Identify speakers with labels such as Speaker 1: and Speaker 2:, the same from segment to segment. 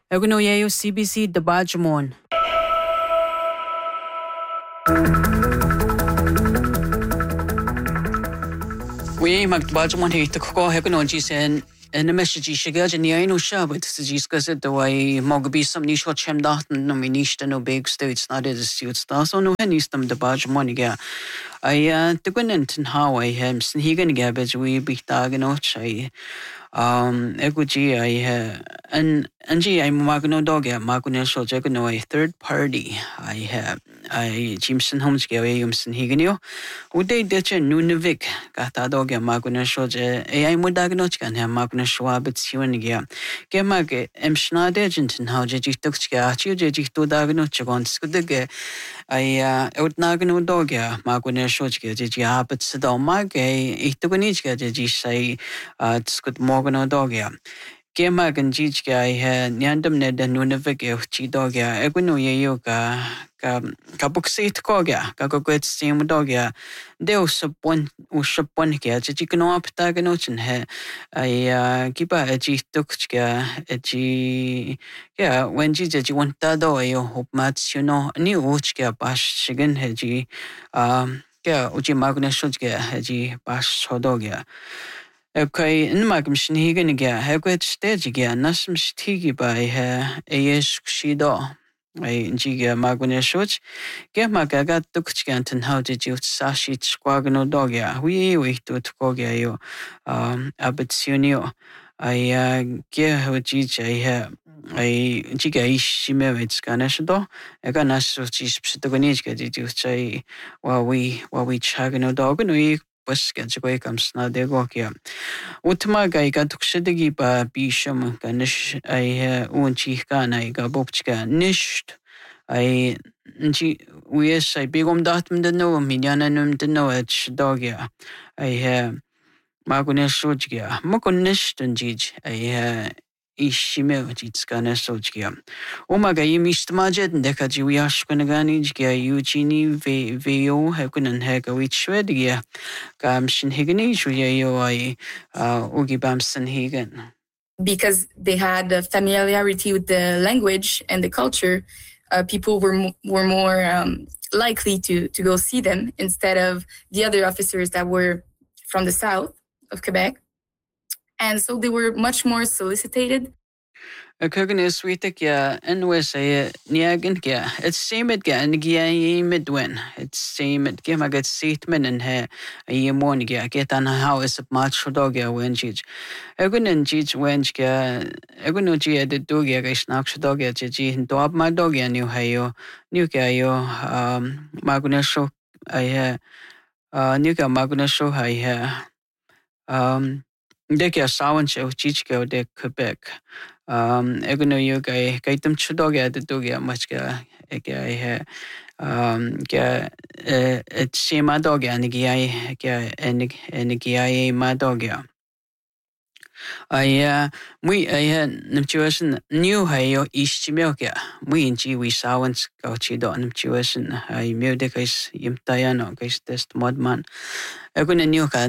Speaker 1: Eguno yayo CBC Dabajamon. We mag Dabajamon he to ko eguno jisen en message shiga ni aino shabit sjiska the way mogbi some nisho chem dachten no minishta no big states not it suits da so no henistam Dabajamon ga I the gunent how I hem snigen gabage we big dagno chai Eguji I magno dog magno so jagno a third party I Jimson Holmes Gayumson Higanio Uday Ditcha Nunavik Gata dog magno shoja a mudagnoch can have magno schwabit sionigia Gemag Emschnad agent and how Jeji Tuxka Jeji to dagnochagon skudige I outnagno dogya magno shojga Jeji habit sedal mag a ituganichka Jeji say skut morgano dogya. Gemag and Jichka I Nyandam Ned and Nunavik chi dogya Eguno Yoga Kabuxit Kogya Gagogwet Steam dogya Deo sub one Ushaponica Jikano up Taganochin I Giba a G Tuxka a G when Jiji want Tado yo hope mats new Uchka Bash Shigan Heji Uji Magna Shujga Heji Bash Hodogya. Okay, in magam shinhigan ga hagwet stage ga nasm stigi by ayesh shido. I jiga magune shoch. Get magaga tukchganten how did you sashi squagano dogya. We to kogya yo abitsunio. I get how jij I jiga ishimevits ganashdo. I got nasu chispitoganijga did you say while we chagano dog and we was get to wake up snad de gokia. Utmaga got tukshidigi ba bisham ganish I unchikana I got bopchka nisht I yes I bigom datum the no minyana num the no at dogia I magune shojgia mokon nisht and jij I ishime jitskana sojgia. Omaga yimist majed and dekaji we ashkanaganijgia Eugenie veo hakunan hega which shwedgia Gamshin Higanij yo I Ugi Bamson Higan.
Speaker 2: Because they had a familiarity with the language and the culture, people were more likely to go see them instead of the other officers that were from the south of Quebec. And so they were much more solicited.
Speaker 1: A Kuganis Witik, and we say Niagan, it's same at Gangia midwin. It's same at Gimagat Seatman and her a yemonia get on a house of much dogya when jij. Egun and jij wenchga, Egunuji the dogia snaksh dogya, Jiji and dog my dogya new hayo, new gayo, Magunesho, I Nuka Magunesho, I Dekia Sawan show Chichko de Quebec. Eguno yoga kaitum chudoga the dogia muchga ega it's shema dogya and giai ma dogya. I nuptuation new hayo ishimilka. We in G we sawans gauchido nuptuation. I mudicus yimtayano case test modman. Egun new ka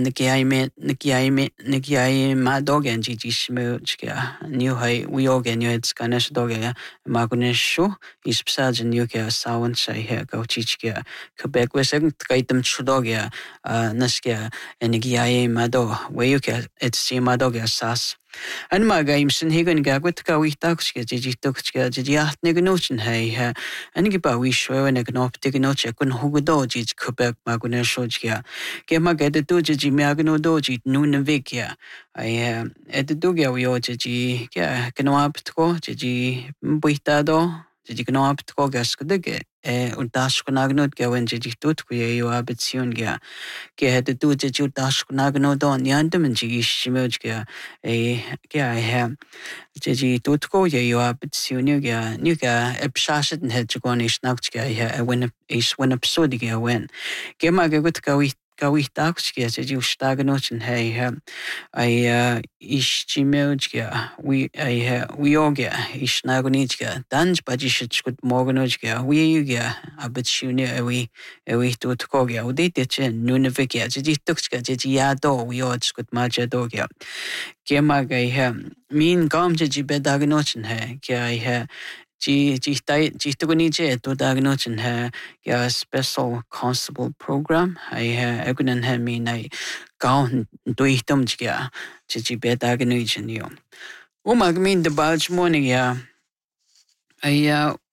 Speaker 1: nikiai ma dog and Gigi shimilka. New hay we organ you it's ganesh dogya. Maguneshu is psaj and new ka sawans I hear gauchichka. Quebec was a kaitum chudogya naskia and nikiai mado where you can it's shema dogya sas. And my games and Higan Gagwitka we taxka Gigi Tuxka Gigiat Neganochen hay and Giba we show and agnoptic noche kun Hugudoji Quebec Maguneshojia. Gema get the doji Magano doji Nunavikia. I at the dogia we o Gigi Canoaptco Gigi Buitado Gigi Canoaptco Gaskudige. Udashkunagnot gawen jitut kuya yo abitsiongia. Ke had the do jitu dashkunagno don yandam and jishimojga I have Jiji tutko ya yo abitsionia nuga epshashet and hedgegonish nachtga when is when absurdiga when. Gemaga gutka we gawitagske je ustagnochen hey I ishtimeuge we oge ishnagoniga danj bajishut morganoge we abitshune we to koge udite nunavike jitukska yado we odskut majadoge kemaga min gamje bedagnochen hey kya Jituguniche to diagnosin ha ya special constable program I egunan ha min I gaun duitum jia ji be diagnosin yo. Umag min de badge morning ya I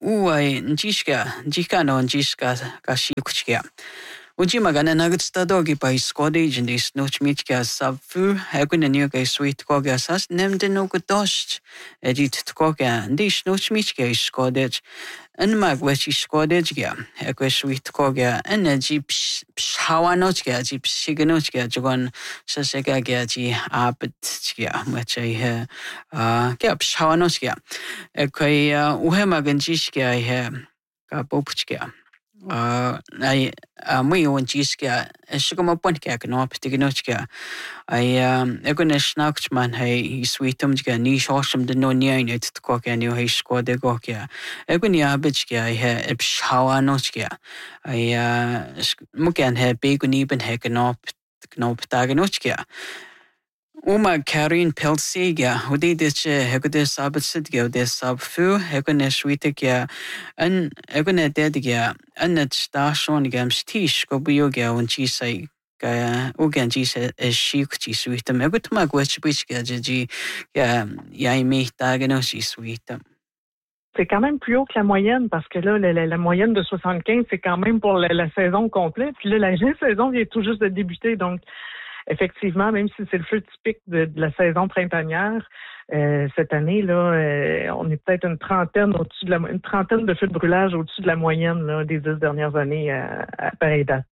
Speaker 1: jiska no jiska kashikuchia. Uji magana nagutsta dogi by Scottish in this noch mitja safu, egunan yoga sweet koga sas, nemde no gudost, edit koga, and this noch mitja is Scottish, and magwechi Scottish ya, equa sweet koga, and a jeep shawanochga, jeep siganochga, jogon sasega gaji abetja, which I hear, gap shawanochga, equa uhemaganjishka I hear, gabopchga. I muy on jiska shugama ponka no ptignochka I egona snachman hey sweetum jga ni shosham de no nine to koka new hey squad de gokia egonia bitchka I he shawa nochka I mukan he beguni ben he knop tagnochka Uma Karin Pelsiga, who did this Hegode Sabbatsidia, de Sabfu, Hegone Sweetigia, and Egone Dedigia, and that station gams tish, go bioga, when she say, Ugan Jesus as she could sweet them. Egutma, which Ji, Yaimi Daganosi sweet them.
Speaker 3: C'est quand même plus haut que la moyenne parce que là, la moyenne de 75, c'est quand même pour la saison complète. Puis là, la saison vient tout juste de débuter, donc effectivement, même si c'est le feu typique de la saison printanière, cette année, là, on est peut-être une trentaine de feux de brûlage au-dessus de la moyenne là, des 10 dernières années à pareille date.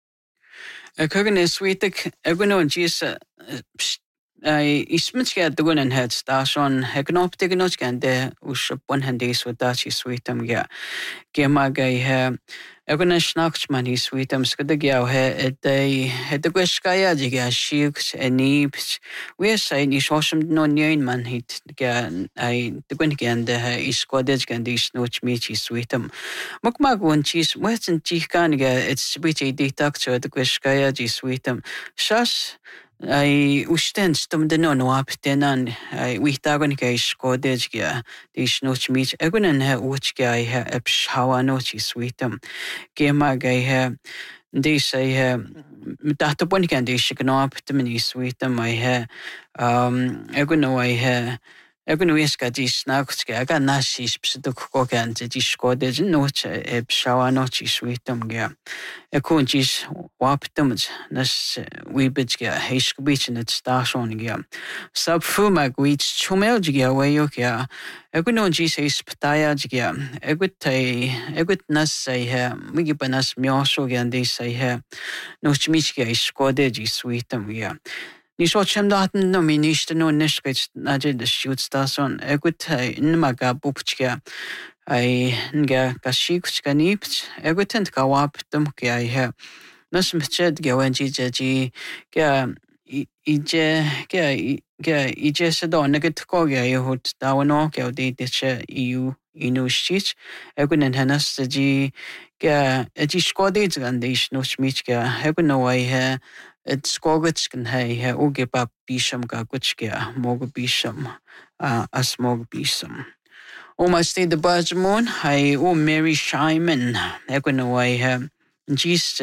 Speaker 1: Ismitska dugunan head station, Hegnoptignotskande, Ushap 100 days with Dachi sweetum ya. Gemaga he, Egona Schnachtman, he sweetum Skadagia, the Gueskaya, Diga, Shiks, and Neeps. We are saying is awesome no man hit again. The Gwingan, the Isquadesgan, these noch meaty sweetum. Mukmag one cheese, Western Chikaniga, it's sweetie detector, the Gueskaya, sweetum. Shas. I usten stum de non waptenan I we tagonika Scottish these noch meat egunan ha uchga I ha epshawa nochi sweetum gemaga I ha they say data bonikan de shikano aptemini sweetum I ha eguno I ha Egunuiska di snakska aga nasi psidukogan di Scottish noch epshawa nochi sweetum ga Ekunjis waptums nas wibitga heiskbich in it station ga subfuma gwits chumelgia wayokia Egunonjis is pataya egut nas say wigibanas myoso gandi say nochmichga is Scottish sweetum ga Nisho chemdaten no minister no neskich naje the shoot station egutai nmaga bupchka I nga kashikuchka nipt egutent kawap tumki I have nasmched gawenji ije sedo neget koga yhut dawano ke de deche EU inushich egunen hanas ji skodiz gandish no smichka eguno I it's Skogits can hay Ugeba Bisham Gaguchka, Mog Bisham, as Mog Bisham. Almost the Bajmon, I Mary Shyman, Equinaway, Gis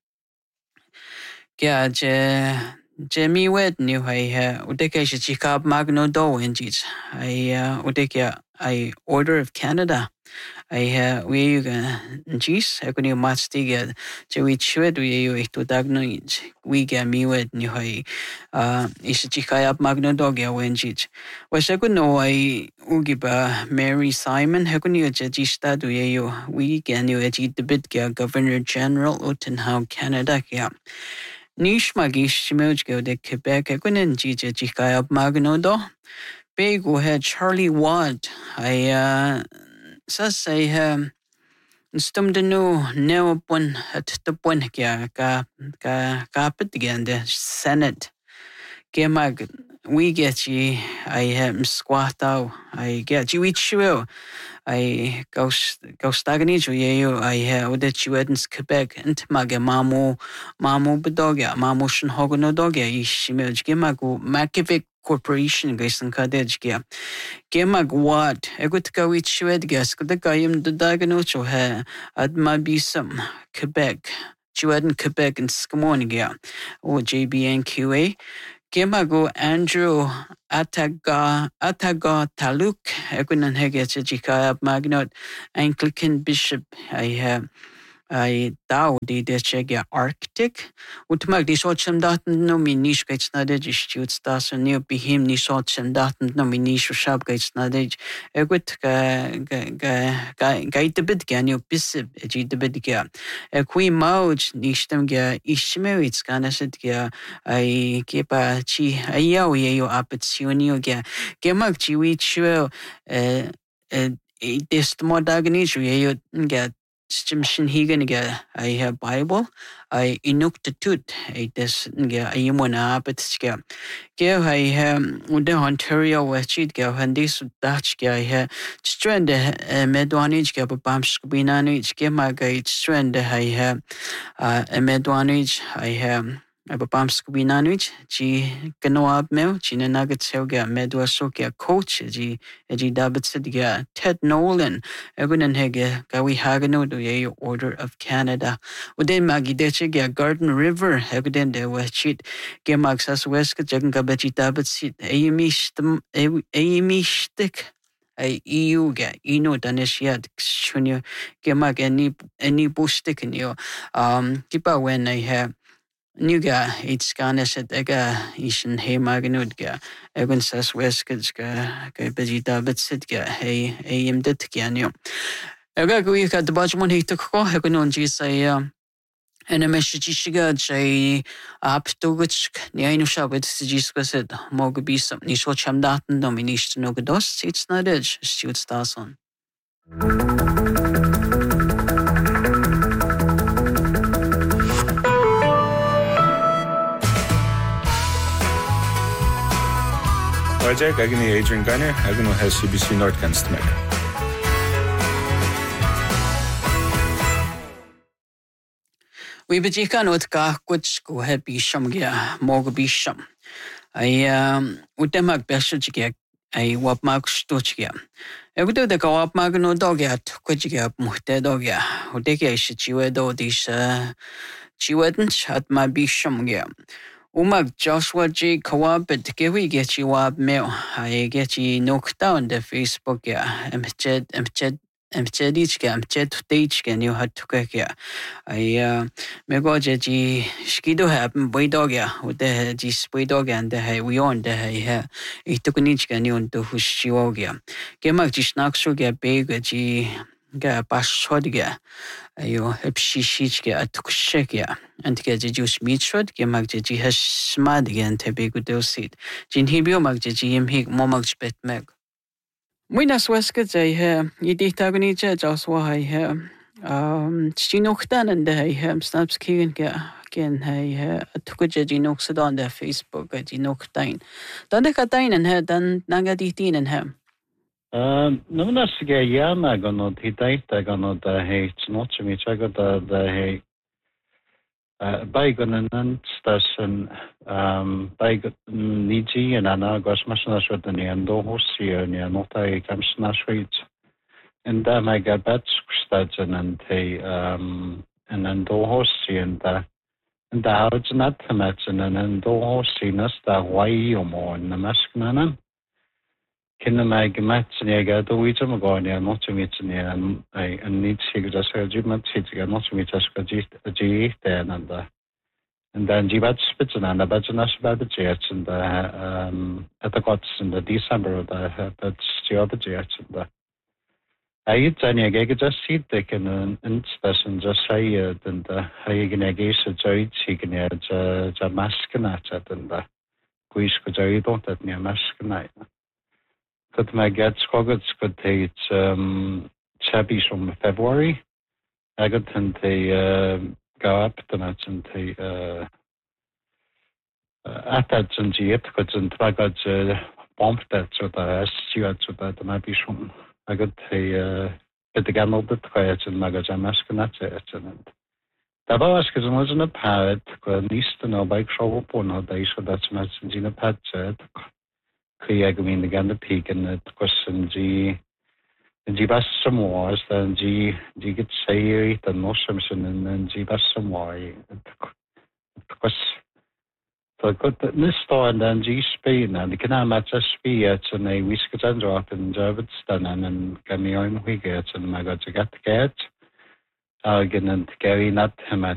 Speaker 1: Jemmy Wed knew I Udeka Chicab Magno Do in Gis. I Udeka I Order of Canada. I we Gis, Equini Matstiga, Jewi Chwed, we to Dagno, we get me with New High, is Chicayab Magno Dogia when Jich. Was I could know I Ugiba Mary Simon, Hekuni Jista, we can you the Bitga Governor General Utenhau Canada. Nish Magish Chimojgo de Quebec, Equinin Jija Chicayab Magno Do. Big head Charlie Watt, I says I Stum de no bun at the bun ga put again the Senate. Gemag we get ye I squat out I get you each you I go stagni you I would that you hadn't Quebec and mag mamu bedogya mamushin hogono dogya ishimaj gemagu Makivic Corporation gaisan kadejgia. Gemag what a good go each you gas the guyim the daganocho ha ad mabisum Quebec. Juaden Quebec and Skamonigia or JBNQA. Gemago Andrew Ataga Taluk, Egunan Hegets Jikab Magnot, Anglican Bishop, I Dowdy de Chegia Arctic, Utmag the Socham Daten nominish gates nadage, shoots das and near behim ni Socham Daten nominish or sharp gates nadage, Egut guide the bid gan your bishop, a G the bid ga. A queen mouch nishtem ga ishmerits ganaset ga, I keep a chi a yaw yo up at Sunio ga. Gemag chi we chill, this more daganish you get. Stimshin higan ga I have Bible I inuktitut I this ga ayimona apetska ga I have the Ontario wachit ga and this Dutch ga I have strand medwanage ga bamskubinanage ga my guide strand I have a medwanage I have a bamskubinanage G ganoab mel Gina nuggets ga medwaso ga coach G Davidson ga Ted Nolan Egunan hege gawi hagano do ye Order of Canada. Uden magideche ga Garden River Eguden de wachit ge magsas west jagan gabechi Davidson ayimishtik I EU ga ino daneshiat shunyo ge mag any bustik in yo kipa when I have Nuga it's ganes at ega ishin he maganud ga egun sas weskets ga beji Davidson ga hey ayim dit ganyo ega gui ka the bajmon he took ko egun say and a message shiga jay up to which Nianu Shabbat Sijis said Mogabi some Nisho Chamdatan dominish no godos it's not edge shoots stars on.
Speaker 4: Roger, Agni Adrian Gunner, Agno has CBC North Canstmek.
Speaker 1: We bejikan ut ka kuch ko he bisham gya mog bisham. I utemag beshuch gya I wap mag stuch gya. Egudo de ka wap mag no dog at kuch gya muhte dog ya. Udeke shichiwe do dis chiweden at my bisham gya. Umag Joshua J. Kawabit Gewi get you up mail. I get you knocked down the Facebook ya. Mched Teichka you had to cook ya. I go Jeji Skido happen boy dog ya with the G spray dog and the hay we on the hay. It took an inch can you to Hushiwogia. Gemak Jisnaxuga big G. Ga bashodiga ayo hepshishichga atukshekya antge jus mitshod ge magji hashmadiga ante begudosit jinhibio magji himhig momagj betmeg Winas weska jay he iditagni jaswa hay he chinoktan and hay snaps kigen gen hay atukje jinoksadan the Facebook jinoktain dan de katain and he dan nangaditin and he
Speaker 5: Nunas ge yama gono hitaita gono da he snotch mi chago da he by gonan station by niji and ana gosmasna shotani ando hosi ni anota e kamsna shwit and da my gabat station and he and ando hosi and da hauts not match and ando hosi nasta wai omo na masknanan Kinna meg matchniga do we jam gonia not to meet me and I need to just a judgment sitting not to meet us a G then and then Jibat Spitzen and the Bajanas Babajets and the at the gods in the December of the that's the other jets and the I eat any just seat they can inspection just say and the Haganagation joy chicken a maskanat and the Guish joy don't let me a maskanite. Could my get scoggets could take Chabish from February agad yn te gawab dyna yn te atad yn diet gwyd yn tragod bombdad so da estiwad so da dyna bishwn agad te bydd y ganol dyd chwaet yn magad am asgynat yn Daba asgyd yn oes yn y pad gwa nist yn o baig siol o bwn o da isio dat yma sy'n di'n y pad cri ag ymwyn y gan y pig yn y gwas yn di bas Samoas dan di get sei dan nos yn di bas Samoa kwas so goed nistaan dan di Spain en die kana mat spiet en ei wisket and drop in David stan en gamioin wiget en my god to get again and Gary nat mat